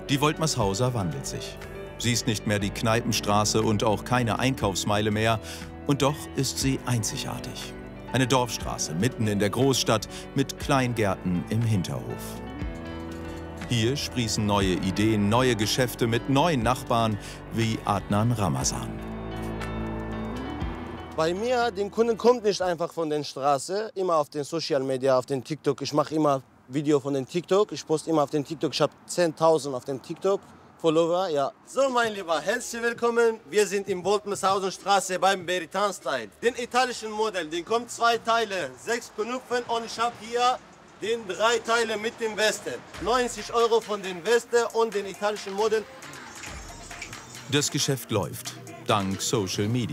Die Woltmershauser wandelt sich. Sie ist nicht mehr die Kneipenstraße und auch keine Einkaufsmeile mehr. Und doch ist sie einzigartig. Eine Dorfstraße mitten in der Großstadt mit Kleingärten im Hinterhof. Hier sprießen neue Ideen, neue Geschäfte mit neuen Nachbarn wie Adnan Ramazan. Bei mir, den Kunden kommt nicht einfach von der Straße, immer auf den Social Media, auf den TikTok. Ich mache immer Video von den TikTok, ich poste immer auf den TikTok. Ich habe 10.000 auf den TikTok Follower, ja. So, mein Lieber, herzlich willkommen. Wir sind in Woltmershausenstraße beim Beritan Style. Den italischen Modell, den kommt 2 Teile, 6 Knöpfen und ich habe hier den 3 Teile mit dem Weste. 90 € von den Weste und den italischen Modell. Das Geschäft läuft, dank Social Media.